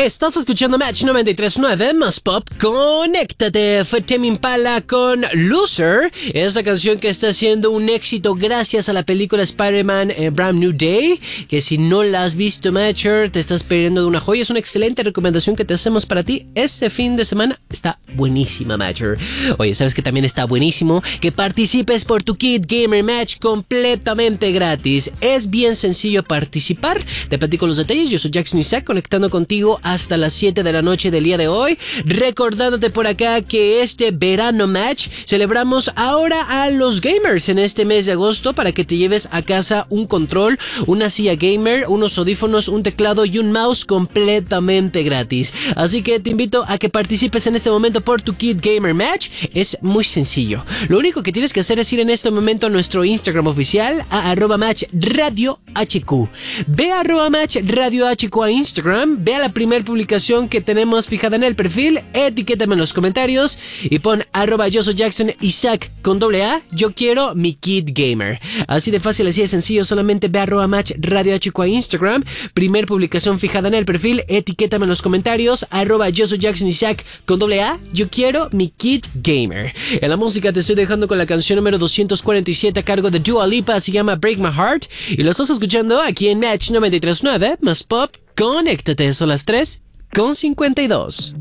Estás escuchando Match 93.9 más pop. Conéctate. Fue Tame Impala con Loser. Esa canción que está siendo un éxito gracias a la película Spider-Man Brand New Day. Que si no la has visto, Matcher, te estás perdiendo de una joya. Es una excelente recomendación que te hacemos para ti este fin de semana. Está buenísima, Matcher. Oye, ¿sabes que también está buenísimo? Que participes por tu Kid Gamer Match completamente gratis. Es bien sencillo participar. Te platico los detalles. Yo soy Jackson Isaac, conectando contigo hasta las 7 de la noche del día de hoy, recordándote por acá que este verano match celebramos ahora a los gamers en este mes de agosto para que te lleves a casa un control, una silla gamer, unos audífonos, un teclado y un mouse completamente gratis. Así que te invito a que participes en este momento por tu Kid Gamer Match. Es muy sencillo. Lo único que tienes que hacer es ir en este momento a nuestro Instagram oficial a @matchradiohq. Ve a @matchradiohq a Instagram, ve a la primera publicación que tenemos fijada en el perfil, etiquétame en los comentarios y pon @yo soy Jackson Isaac con AA, yo quiero mi Kid Gamer. Así de fácil, así de sencillo, solamente ve a @matchradiohq a Instagram, primer publicación fijada en el perfil, etiquétame en los comentarios, yo soy Jackson Isaac con AA, yo quiero mi Kid Gamer. En la música te estoy dejando con la canción número 247 a cargo de Dua Lipa, se llama Break My Heart y lo estás escuchando aquí en Match 93.9 más pop. Conéctate, son las 3:52.